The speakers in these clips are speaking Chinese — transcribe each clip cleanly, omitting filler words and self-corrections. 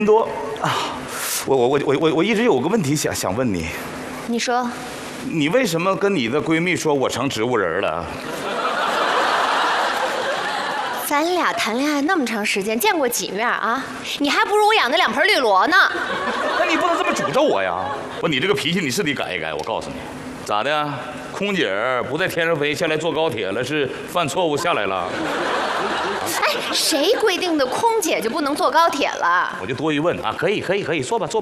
多啊，我一直有个问题想问你， 你说， 你为什么跟你的闺蜜说我成植物人了？ 咱俩谈恋爱那么长时间，见过几面啊？你还不如我养那2盆绿萝呢。 那你不能这么诅咒我呀！你这个脾气你是得改一改。我告诉你，咋的？空姐不在天上飞，下来坐高铁了，是犯错误下来了？ 哎，谁规定的空姐就不能坐高铁了？ 我就多一问啊，可以，坐吧。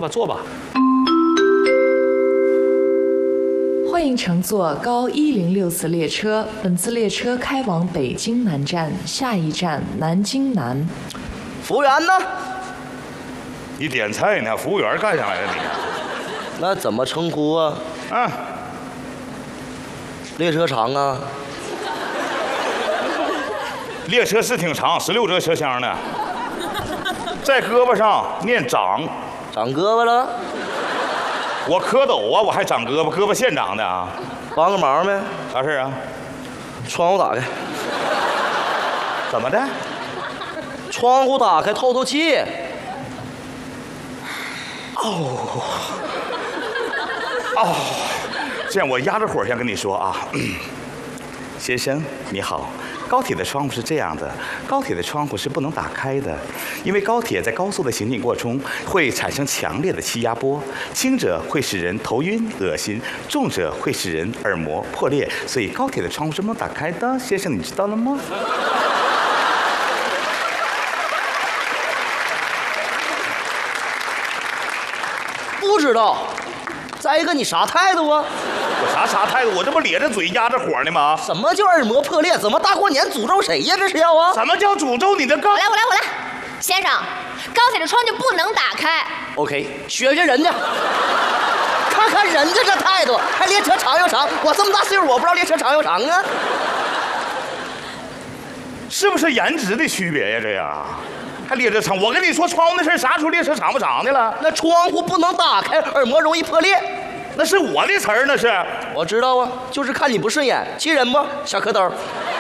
欢迎乘坐高106次列车，本次列车开往北京南站，下一站南京南。 服务员呢？ 你点菜呢？服务员干上来了你？ 那怎么称呼啊？ 啊， 列车长啊？ 列车是挺长，16节车厢呢，在胳膊上念长， 长胳膊了？ 我蝌蚪啊，我还长胳膊，胳膊现长的啊。 帮个忙呗？ 啥事啊？ 窗户打开。 怎么的？ 窗户打开透透气。 哦，这样我压着火先跟你说啊，先生你好。高铁的窗户是这样的，高铁的窗户是不能打开的，因为高铁在高速的行进过程中会产生强烈的气压波，轻者会使人头晕恶心，重者会使人耳膜破裂，所以高铁的窗户是不能打开的。先生，你知道了吗？ 不知道。再一个，你啥态度啊？ 我啥态度？我这不咧着嘴压着火呢吗？ 什么叫耳膜破裂？怎么大过年诅咒谁呀？这是要啊？ 什么叫诅咒你的高？ 我来，先生，高铁的窗就不能打开。 OK， 学人家，看看人家这态度，还列车长又长。我这么大岁数，我不知道列车长又长啊？ 是不是颜值的区别呀？这样还列车长？我跟你说，窗户那事儿啥时候列车长不长的了？ 那窗户不能打开，耳膜容易破裂。 那是我的词儿，那是。 我知道啊，就是看你不顺眼，气人不？小蝌蚪。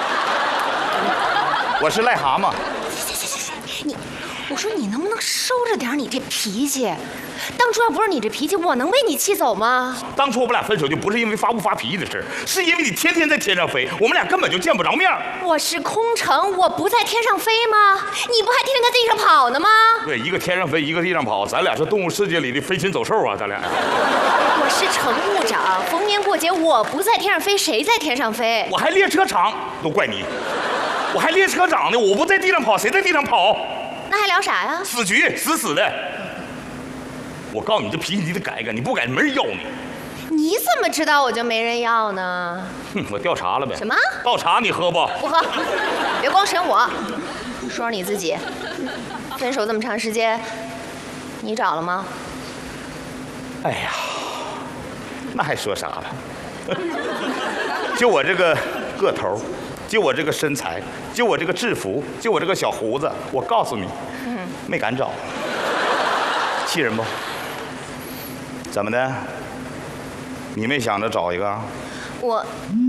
我是癞蛤蟆。 我说你能不能收着点你这脾气？当初要不是你这脾气，我能被你气走吗？ 当初我们俩分手就不是因为发不发脾气的事，是因为你天天在天上飞，我们俩根本就见不着面。 我是空乘，我不在天上飞吗？你不还天天在地上跑呢吗？ 对，一个天上飞，一个地上跑，咱俩是动物世界里的飞禽走兽啊，咱俩。 我是乘务长，逢年过节我不在天上飞，谁在天上飞？ 我还列车长，都怪你。我还列车长呢，我不在地上跑，谁在地上跑？ 那还聊啥呀？ 死局，死的。我告诉你，这脾气你得改改，你不改没人要你。 你怎么知道我就没人要呢？ 哼，我调查了呗。 什么？ 倒茶你喝不？ 不喝，别光审我，说说你自己。分手这么长时间，你找了吗？ 哎呀，那还说啥了？就我这个个头，就我这个身材，就我这个制服，就我这个小胡子，我告诉你，没敢找，气人不？怎么的？你没想着找一个？ 我，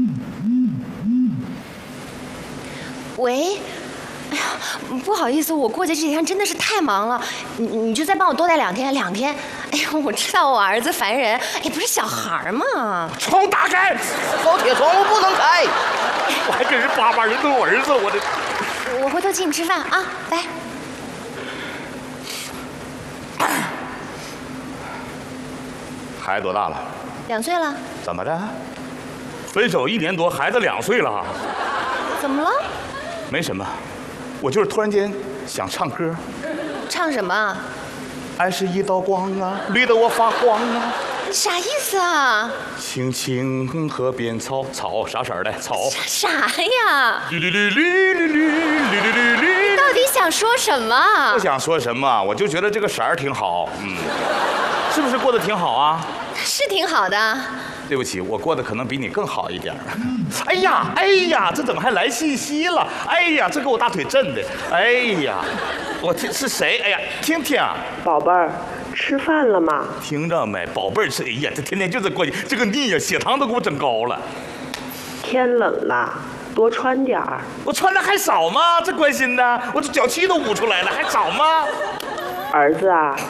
喂，哎呀，不好意思，我过去这几天真的是太忙了，你就再帮我多待2天。哎呀，我知道我儿子烦人，也不是小孩嘛。 窗打开， 高铁窗户不能开。 我还跟人巴巴人都我儿子，我这。 我回头请你吃饭啊，来。 孩子多大了 ？2岁了。 怎么的？分手1年多，孩子2岁了。 怎么了？ 没什么，我就是突然间想唱歌。 唱什么？ 爱是一道光啊，绿得我发光啊。 啥意思啊？ 青青河边草，草啥色儿的？草。 啥呀？ 绿绿绿绿绿绿绿绿绿。 你到底想说什么？ 不想说什么，我就觉得这个色儿挺好，是不是过得挺好啊？ 是挺好的。 对不起，我过得可能比你更好一点。哎呀，这怎么还来信息了？哎呀，这给我大腿震的。哎呀，我听是谁？哎呀，听听， 宝贝儿，吃饭了吗？ 听着没？宝贝儿吃。哎呀，这天天就这过去，这个腻呀，血糖都给我整高了。 天冷了，多穿点儿。 我穿的还少吗？这关心的，我这脚气都捂出来了，还少吗？ 儿子啊，